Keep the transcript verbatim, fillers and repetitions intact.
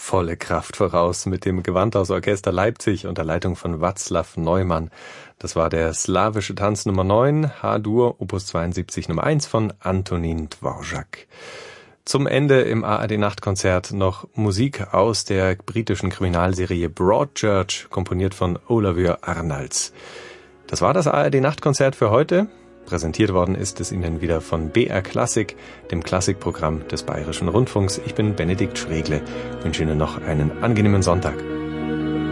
volle Kraft voraus mit dem Gewandhausorchester Leipzig unter Leitung von Václav Neumann. Das war der Slawische Tanz Nummer neun, H-Dur, Opus zweiundsiebzig Nummer eins von Antonín Dvořák. Zum Ende im A R D-Nachtkonzert noch Musik aus der britischen Kriminalserie Broadchurch, komponiert von Olafur Arnalds. Das war das A R D-Nachtkonzert für heute. Präsentiert worden ist es Ihnen wieder von B R Klassik, dem Klassikprogramm des Bayerischen Rundfunks. Ich bin Benedikt Schregle, wünsche Ihnen noch einen angenehmen Sonntag.